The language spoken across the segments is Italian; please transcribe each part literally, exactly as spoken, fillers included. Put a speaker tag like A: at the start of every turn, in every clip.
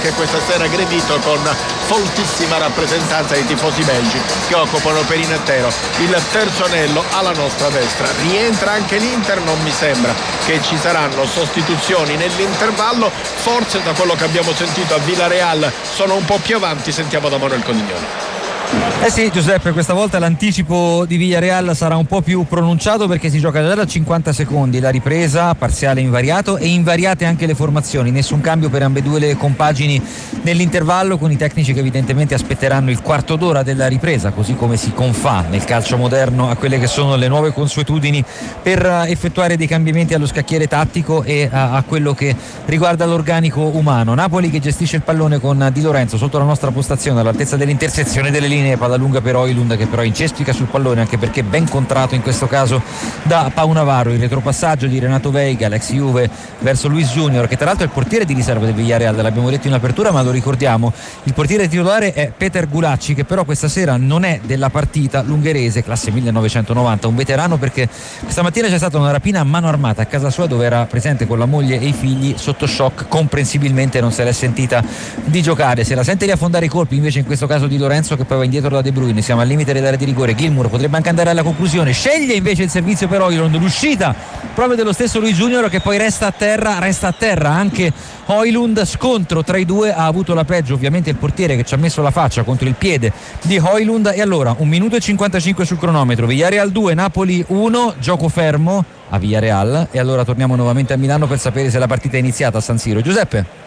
A: anche questa sera aggredito con foltissima rappresentanza dei tifosi belgi che occupano per intero il terzo anello alla nostra destra. Rientra anche l'Inter, non mi sembra che ci saranno sostituzioni nell'intervallo, forse da quello che abbiamo sentito a Villarreal sono un po' più avanti. Sentiamo da Manuel Codignoni.
B: Eh sì, Giuseppe, questa volta l'anticipo di Villarreal sarà un po' più pronunciato perché si gioca già da cinquanta secondi, la ripresa parziale invariato e invariate anche le formazioni, nessun cambio per ambedue le compagini nell'intervallo, con i tecnici che evidentemente aspetteranno il quarto d'ora della ripresa, così come si confà nel calcio moderno a quelle che sono le nuove consuetudini, per effettuare dei cambiamenti allo scacchiere tattico e a, a quello che riguarda l'organico umano. Napoli che gestisce il pallone con Di Lorenzo sotto la nostra postazione all'altezza dell'intersezione delle linee, palla lunga per Højlund che però incespica sul pallone, anche perché ben contrato in questo caso da Pau Navarro. Il retropassaggio di Renato Veiga, l'ex Juve, verso Luis Junior, che tra l'altro è il portiere di riserva del Villarreal, l'abbiamo detto in apertura ma lo ricordiamo, il portiere titolare è Peter Gulacci, che però questa sera non è della partita, l'ungherese, classe millenovecentonovanta, un veterano, perché questa mattina c'è stata una rapina a mano armata a casa sua dove era presente con la moglie e i figli, sotto shock, comprensibilmente non se l'è sentita di giocare, se la sente di affondare i colpi invece in questo caso di Lorenzo, che poi va indietro da De Bruyne. Siamo al limite dell'area di rigore, Gilmour potrebbe anche andare alla conclusione, sceglie invece il servizio per Højlund, l'uscita proprio dello stesso Luis Junior che poi resta a terra, resta a terra anche Højlund. Scontro tra i due, ha avuto la peggio ovviamente il portiere che ci ha messo la faccia contro il piede di Højlund. E allora un minuto e cinquantacinque sul cronometro, Villarreal due, Napoli uno, gioco fermo a Villarreal, e allora torniamo nuovamente a Milano per sapere se la partita è iniziata a San Siro. Giuseppe?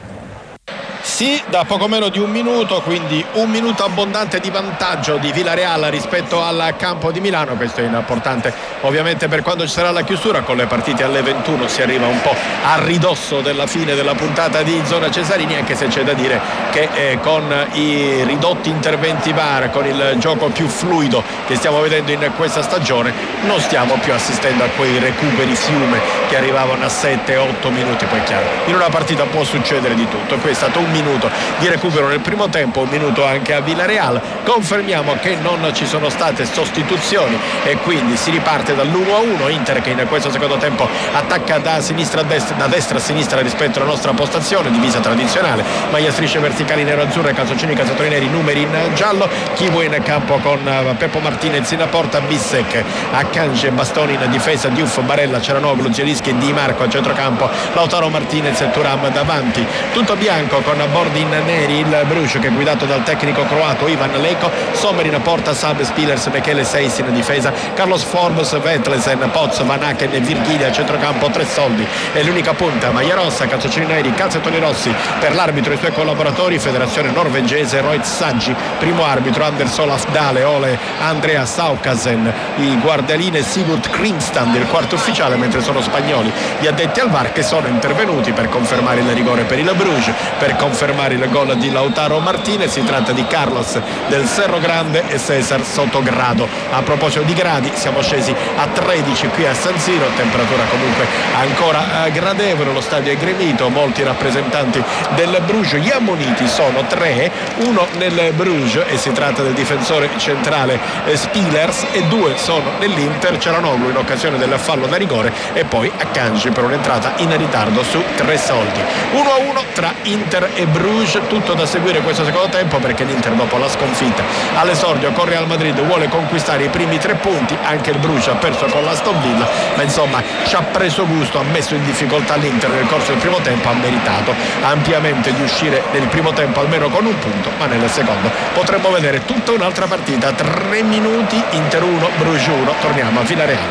A: Sì, da poco meno di un minuto, quindi un minuto abbondante di vantaggio di Villarreal rispetto al campo di Milano. Questo è importante ovviamente per quando ci sarà la chiusura. Con le partite alle ventuno si arriva un po' a ridosso della fine della puntata di Zona Cesarini, anche se c'è da dire che eh, con i ridotti interventi V A R, con il gioco più fluido che stiamo vedendo in questa stagione, non stiamo più assistendo a quei recuperi fiume che arrivavano a sette otto minuti. Poi chiaro, in una partita può succedere di tutto, qui è stato un minuto di recupero nel primo tempo, un minuto anche a Villarreal. Confermiamo che non ci sono state sostituzioni e quindi si riparte dall'uno a uno. Inter che in questo secondo tempo attacca da sinistra a destra, da destra a sinistra rispetto alla nostra postazione, divisa tradizionale, maglia strisce verticali nero-azzurre, calzoncini, calzatori neri, numeri in giallo. Kivu in campo con Peppo Martinez in porta, Bissek, Akanji, Bastoni in difesa, Diouf, Barella, Cialanoglu, Zielinski, Di Marco a centrocampo, Lautaro Martinez e Thuram davanti. Tutto bianco con bordi in neri il Bruges che è guidato dal tecnico croato Ivan Leko. Sommer in porta, Sab, Spillers, Michele Seis in difesa, Carlos Forbes, Vetlesen, Poz, Van Aken e Virgili a centrocampo. Tre soldi è l'unica punta, maglia rossa, calzoncini neri, calzettoni rossi per l'arbitro e i suoi collaboratori, federazione norvegese Roy Saggi, primo arbitro Anders Olaf Dale, Ole Andrea Saukasen, i guardialine Sigurd Krimstad, il quarto ufficiale, mentre sono spagnoli gli addetti al V A R che sono intervenuti per confermare il rigore per il Bruges, per confermare il gol di Lautaro Martinez. Si tratta di Carlos del Cerro Grande e Cesar Sotogrado. A proposito di gradi, siamo scesi a tredici qui a San Siro, temperatura comunque ancora eh, gradevole, lo stadio è gremito, molti rappresentanti del Bruges. Gli ammoniti sono tre, uno nel Bruges e si tratta del difensore centrale eh, Spillers, e due sono nell'Inter, Cialanoglu in occasione del fallo da rigore e poi Akanji per un'entrata in ritardo su tre soldi. uno a uno tra Inter e Bruges, tutto da seguire questo secondo tempo, perché l'Inter dopo la sconfitta all'esordio con Real Madrid vuole conquistare i primi tre punti. Anche il Bruges ha perso con l'Aston Villa, ma insomma ci ha preso gusto, ha messo in difficoltà l'Inter nel corso del primo tempo, ha meritato ampiamente di uscire nel primo tempo almeno con un punto, ma nel secondo potremmo vedere tutta un'altra partita. Tre minuti, Inter uno, Bruges uno. Torniamo a Villarreal,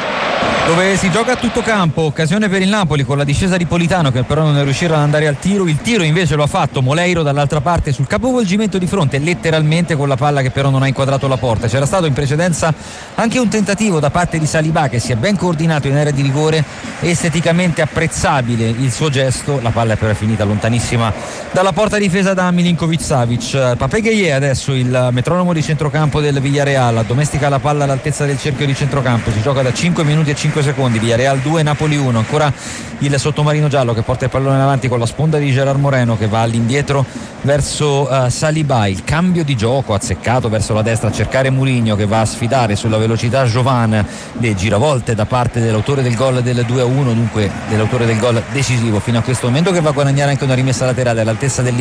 B: dove si gioca a tutto campo. Occasione per il Napoli con la discesa di Politano, che però non è riuscito ad andare al tiro. Il tiro invece lo ha fatto Moleiro dall'altra parte sul capovolgimento di fronte, letteralmente, con la palla che però non ha inquadrato la porta. C'era stato in precedenza anche un tentativo da parte di Saliba, che si è ben coordinato in area di rigore, esteticamente apprezzabile il suo gesto. La palla è però finita lontanissima dalla porta difesa da Milinkovic-Savic. Pape Gueye adesso il metronomo di centrocampo del Villarreal, addomestica la palla all'altezza del cerchio di centrocampo. Si gioca da cinque minuti e cinque secondi, Villarreal due, Napoli uno. Ancora il sottomarino giallo che porta il pallone avanti con la sponda di Gerard Moreno, che va all'indietro verso uh, Saliba. Il cambio di gioco azzeccato verso la destra a cercare Mourinho, che va a sfidare sulla velocità Jovan. Le giravolte da parte dell'autore del gol del due a uno, dunque dell'autore del gol decisivo fino a questo momento, che va a guadagnare anche una rimessa laterale all'altezza del